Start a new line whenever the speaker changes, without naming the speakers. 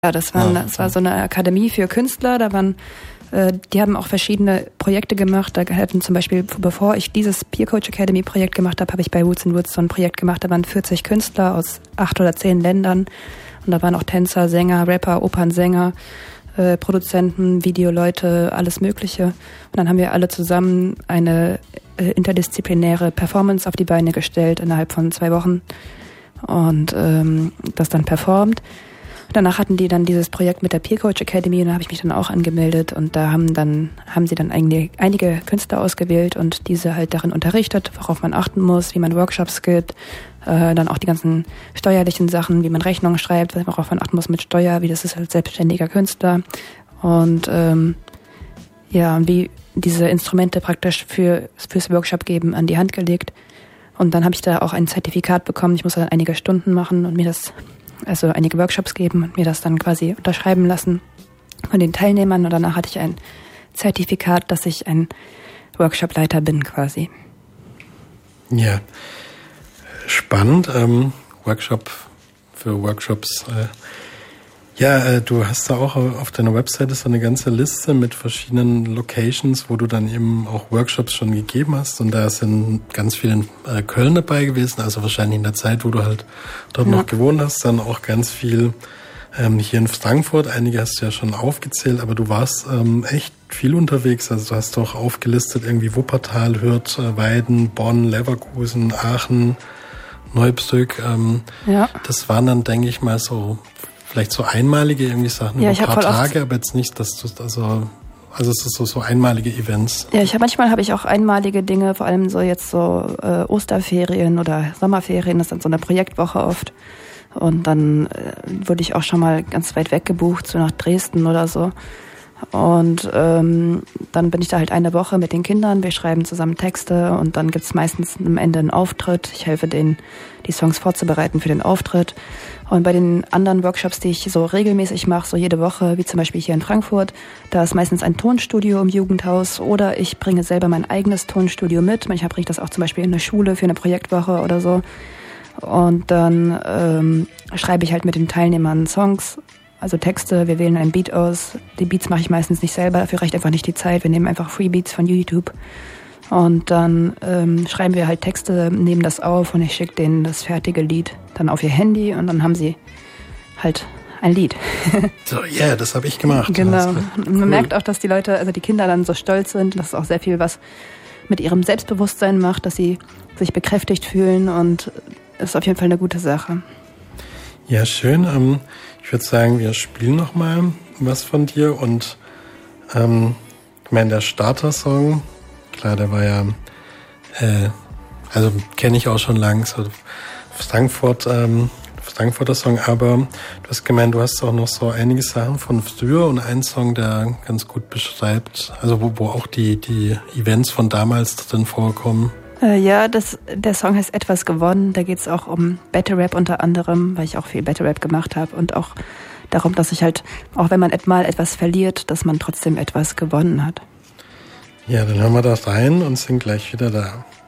Ja, das war so eine Akademie für Künstler, die haben auch verschiedene Projekte gemacht. Da hatten zum Beispiel, bevor ich dieses Peer Coach Academy Projekt gemacht habe, habe ich bei Roots & Roots so ein Projekt gemacht. Da waren 40 Künstler aus 8 oder 10 Ländern. Und da waren auch Tänzer, Sänger, Rapper, Opernsänger, Produzenten, Videoleute, alles Mögliche. Und dann haben wir alle zusammen eine interdisziplinäre Performance auf die Beine gestellt innerhalb von 2 Wochen und das dann performt. Danach hatten die dann dieses Projekt mit der Peer Coach Academy und da habe ich mich dann auch angemeldet und da haben sie dann einige Künstler ausgewählt und diese halt darin unterrichtet, worauf man achten muss, wie man Workshops gibt, dann auch die ganzen steuerlichen Sachen, wie man Rechnungen schreibt, worauf man achten muss mit Steuer, wie das ist als selbstständiger Künstler und wie diese Instrumente praktisch fürs Workshop geben an die Hand gelegt. Und dann habe ich da auch ein Zertifikat bekommen. Ich muss dann einige Stunden machen und einige Workshops geben und mir das dann quasi unterschreiben lassen von den Teilnehmern. Und danach hatte ich ein Zertifikat, dass ich ein Workshopleiter bin quasi.
Ja, spannend. Workshop für Workshops. Du hast da auch auf deiner Webseite so eine ganze Liste mit verschiedenen Locations, wo du dann eben auch Workshops schon gegeben hast. Und da sind ganz viele in Köln dabei gewesen, also wahrscheinlich in der Zeit, wo du halt dort noch gewohnt hast. Dann auch ganz viel hier in Frankfurt. Einige hast du ja schon aufgezählt, aber du warst echt viel unterwegs. Also du hast doch aufgelistet irgendwie Wuppertal, Hürth, Weiden, Bonn, Leverkusen, Aachen, Neubrück. Das waren dann, denke ich mal, vielleicht so einmalige irgendwie Sachen über ein paar Tage, aber jetzt nicht, dass du es ist so einmalige Events. Ja,
manchmal habe ich auch einmalige Dinge, vor allem Osterferien oder Sommerferien, das ist dann so eine Projektwoche oft. Und dann wurde ich auch schon mal ganz weit weg gebucht, so nach Dresden oder so. Und dann bin ich da halt eine Woche mit den Kindern, wir schreiben zusammen Texte und dann gibt's meistens am Ende einen Auftritt. Ich helfe denen, die Songs vorzubereiten für den Auftritt. Und bei den anderen Workshops, die ich so regelmäßig mache, so jede Woche, wie zum Beispiel hier in Frankfurt, da ist meistens ein Tonstudio im Jugendhaus oder ich bringe selber mein eigenes Tonstudio mit. Manchmal bringe ich das auch zum Beispiel in eine Schule für eine Projektwoche oder so. Und dann schreibe ich halt mit den Teilnehmern Songs, also Texte, wir wählen einen Beat aus. Die Beats mache ich meistens nicht selber, dafür reicht einfach nicht die Zeit. Wir nehmen einfach Free Beats von YouTube. Und dann schreiben wir halt Texte, nehmen das auf und ich schicke denen das fertige Lied dann auf ihr Handy und dann haben sie halt ein Lied.
Das habe ich gemacht.
Genau. Und man merkt auch, dass die Leute, also die Kinder dann so stolz sind, dass es auch sehr viel was mit ihrem Selbstbewusstsein macht, dass sie sich bekräftigt fühlen und das ist auf jeden Fall eine gute Sache.
Ja, schön. Ich würde sagen, wir spielen noch mal was von dir und der Starter-Song, klar, der war ja, kenne ich auch schon lang, so Frankfurter Song, aber du hast gemeint, du hast auch noch so einige Sachen von früher und einen Song, der ganz gut beschreibt, also wo auch die Events von damals drin vorkommen.
Der Song heißt Etwas gewonnen. Da geht es auch um Battle Rap unter anderem, weil ich auch viel Battle Rap gemacht habe und auch darum, dass ich halt, auch wenn man mal etwas verliert, dass man trotzdem etwas gewonnen hat.
Ja, dann hören wir da rein und sind gleich wieder da.